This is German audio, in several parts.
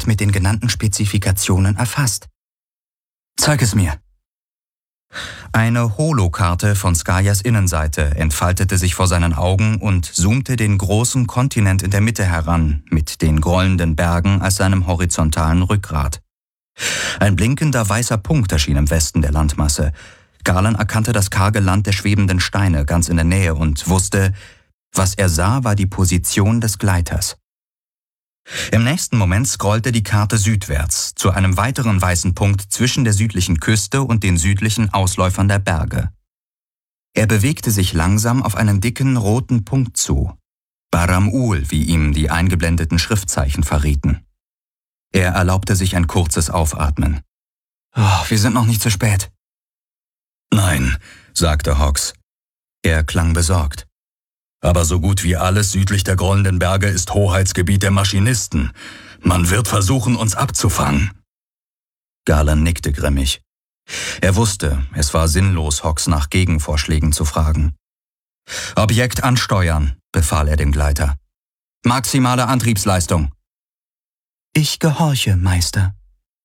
Objekt mit den genannten Spezifikationen erfasst. Zeig es mir. Eine Holokarte von Skayas Innenseite entfaltete sich vor seinen Augen und zoomte den großen Kontinent in der Mitte heran, mit den grollenden Bergen als seinem horizontalen Rückgrat. Ein blinkender weißer Punkt erschien im Westen der Landmasse. Garland erkannte das karge Land der schwebenden Steine ganz in der Nähe und wusste, was er sah, war die Position des Gleiters. Im nächsten Moment scrollte die Karte südwärts, zu einem weiteren weißen Punkt zwischen der südlichen Küste und den südlichen Ausläufern der Berge. Er bewegte sich langsam auf einen dicken roten Punkt zu. Baram-Ul, wie ihm die eingeblendeten Schriftzeichen verrieten. Er erlaubte sich ein kurzes Aufatmen. Wir sind noch nicht zu spät. Nein, sagte Hawks. Er klang besorgt. Aber so gut wie alles südlich der grollenden Berge ist Hoheitsgebiet der Maschinisten. Man wird versuchen, uns abzufangen. Garland nickte grimmig. Er wusste, es war sinnlos, Hawks nach Gegenvorschlägen zu fragen. »Objekt ansteuern«, befahl er dem Gleiter. »Maximale Antriebsleistung.« »Ich gehorche, Meister.«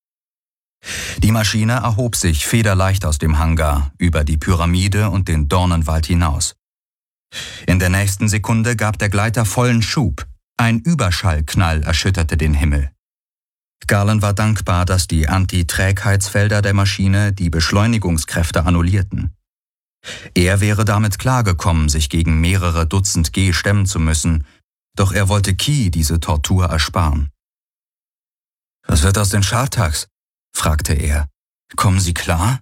Die Maschine erhob sich federleicht aus dem Hangar, über die Pyramide und den Dornenwald hinaus. In der nächsten Sekunde gab der Gleiter vollen Schub. Ein Überschallknall erschütterte den Himmel. Garland war dankbar, dass die Anti-Trägheitsfelder der Maschine die Beschleunigungskräfte annullierten. Er wäre damit klargekommen, sich gegen mehrere Dutzend G stemmen zu müssen, doch er wollte Key diese Tortur ersparen. »Was wird aus den Schartags?« fragte er. »Kommen sie klar?«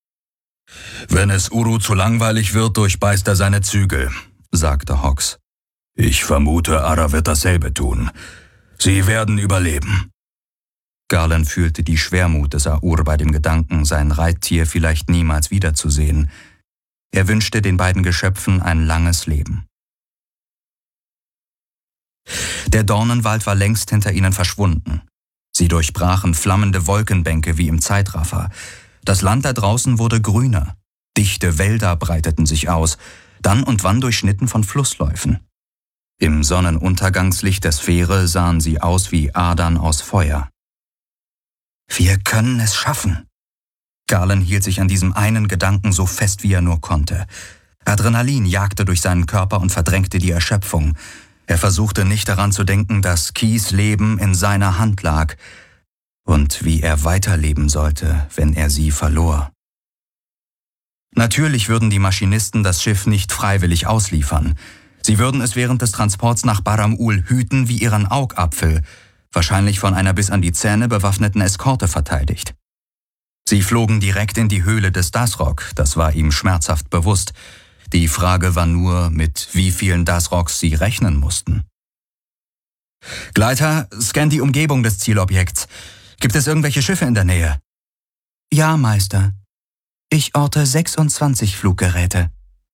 »Wenn es Uru zu langweilig wird, durchbeißt er seine Zügel«, sagte Hawks. »Ich vermute, Ara wird dasselbe tun. Sie werden überleben.« Garland fühlte die Schwermut des Aur bei dem Gedanken, sein Reittier vielleicht niemals wiederzusehen. Er wünschte den beiden Geschöpfen ein langes Leben. Der Dornenwald war längst hinter ihnen verschwunden. Sie durchbrachen flammende Wolkenbänke wie im Zeitraffer. Das Land da draußen wurde grüner. Dichte Wälder breiteten sich aus, dann und wann durchschnitten von Flussläufen. Im Sonnenuntergangslicht der Sphäre sahen sie aus wie Adern aus Feuer. »Wir können es schaffen!« Garland hielt sich an diesem einen Gedanken so fest, wie er nur konnte. Adrenalin jagte durch seinen Körper und verdrängte die Erschöpfung. Er versuchte nicht daran zu denken, dass Keys Leben in seiner Hand lag und wie er weiterleben sollte, wenn er sie verlor. Natürlich würden die Maschinisten das Schiff nicht freiwillig ausliefern. Sie würden es während des Transports nach Baram-Ul hüten wie ihren Augapfel, wahrscheinlich von einer bis an die Zähne bewaffneten Eskorte verteidigt. Sie flogen direkt in die Höhle des Dasrok, das war ihm schmerzhaft bewusst. Die Frage war nur, mit wie vielen Dasroks sie rechnen mussten. »Gleiter, scan die Umgebung des Zielobjekts. Gibt es irgendwelche Schiffe in der Nähe?« »Ja, Meister. Ich orte 26 Fluggeräte.«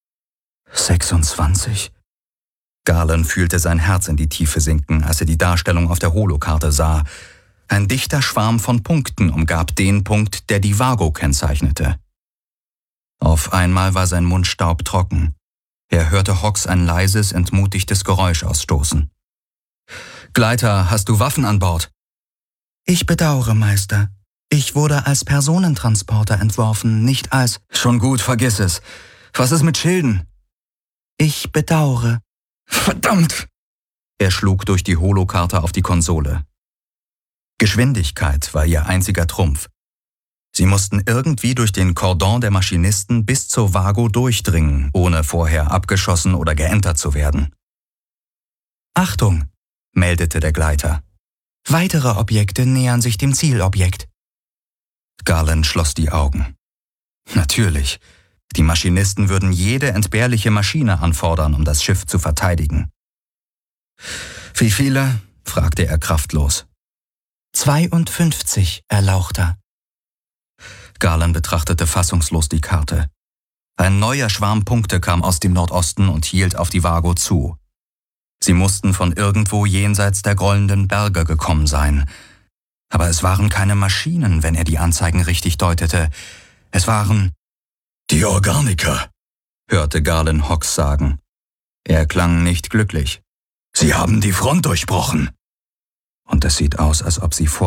26? Garland fühlte sein Herz in die Tiefe sinken, als er die Darstellung auf der Holokarte sah. Ein dichter Schwarm von Punkten umgab den Punkt, der die Vago kennzeichnete. Auf einmal war sein Mund staubtrocken. Er hörte Hawks ein leises, entmutigtes Geräusch ausstoßen. »Gleiter, hast du Waffen an Bord?« »Ich bedauere, Meister. Ich wurde als Personentransporter entworfen, nicht als...« »Schon gut, vergiss es. Was ist mit Schilden?« »Ich bedauere.« »Verdammt!« Er schlug durch die Holokarte auf die Konsole. Geschwindigkeit war ihr einziger Trumpf. Sie mussten irgendwie durch den Kordon der Maschinisten bis zur Vago durchdringen, ohne vorher abgeschossen oder geentert zu werden. »Achtung«, meldete der Gleiter. »Weitere Objekte nähern sich dem Zielobjekt.« Garland schloss die Augen. Natürlich, die Maschinisten würden jede entbehrliche Maschine anfordern, um das Schiff zu verteidigen. »Wie viele?« fragte er kraftlos. 52, Erlauchter.« Garland betrachtete fassungslos die Karte. Ein neuer Schwarm Punkte kam aus dem Nordosten und hielt auf die Vago zu. Sie mussten von irgendwo jenseits der grollenden Berge gekommen sein. Aber es waren keine Maschinen, wenn er die Anzeigen richtig deutete. Es waren »Die Organiker«, hörte Garland Hawks sagen. Er klang nicht glücklich. »Sie haben die Front durchbrochen.« Und es sieht aus, als ob sie vor